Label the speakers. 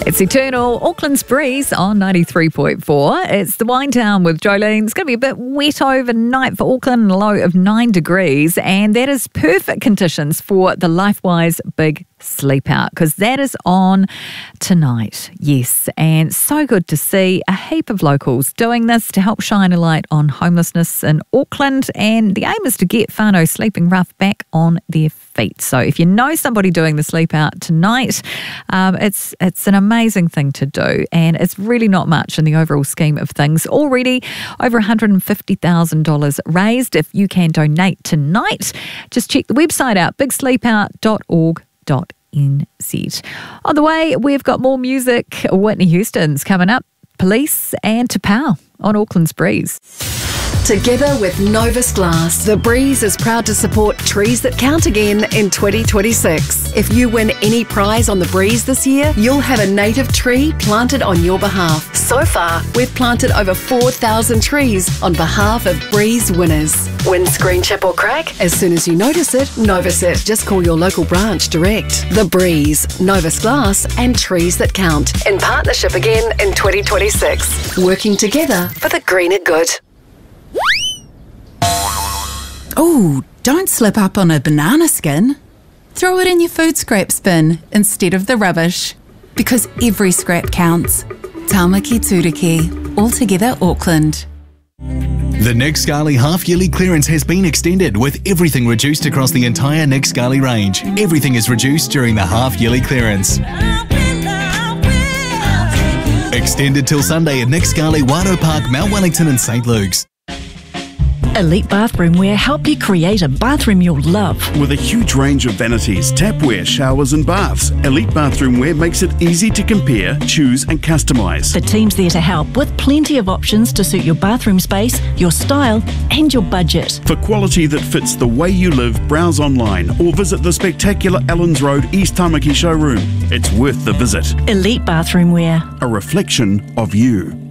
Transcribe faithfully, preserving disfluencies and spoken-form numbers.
Speaker 1: It's Eternal, Auckland's Breeze on ninety-three point four. It's the Wine Town with Jolene. It's going to be a bit wet overnight for Auckland, a low of nine degrees, and that is perfect conditions for the LifeWise Big Sleep Out, because that is on tonight. Yes, and so good to see a heap of locals doing this to help shine a light on homelessness in Auckland, and the aim is to get whānau sleeping rough back on their feet. So if you know somebody doing the sleep out tonight, um, it's it's an amazing thing to do, and it's really not much in the overall scheme of things. Already over one hundred fifty thousand dollars raised. If you can donate tonight, just check the website out, big sleep out dot org dot n z. On the way, we've got more music. Whitney Houston's coming up, Police and Tapau on Auckland's Breeze.
Speaker 2: Together with Novus Glass, The Breeze is proud to support Trees That Count again in twenty twenty-six. If you win any prize on The Breeze this year, you'll have a native tree planted on your behalf. So far, we've planted over four thousand trees on behalf of Breeze winners. Windscreen chip or crack? As soon as you notice it, Novus it. Just call your local branch direct. The Breeze, Novus Glass and Trees That Count. In partnership again in twenty twenty-six. Working together for the greener good.
Speaker 3: Oh, don't slip up on a banana skin. Throw it in your food scraps bin instead of the rubbish, because every scrap counts. Tāmaki Turiki, all together Auckland.
Speaker 4: The Nick Scali half-yearly clearance has been extended, with everything reduced across the entire Nick Scali range. Everything is reduced during the half-yearly clearance. Extended till Sunday at Nick Scali, Wano Park, Mount Wellington and St Luke's.
Speaker 5: Elite Bathroomwear help you create a bathroom you'll love.
Speaker 6: With a huge range of vanities, tapware, showers and baths, Elite Bathroomwear makes it easy to compare, choose and customise.
Speaker 5: The team's there to help with plenty of options to suit your bathroom space, your style and your budget.
Speaker 6: For quality that fits the way you live, browse online or visit the spectacular Ellens Road East Tāmaki showroom. It's worth the visit.
Speaker 5: Elite Bathroomwear.
Speaker 6: A reflection of you.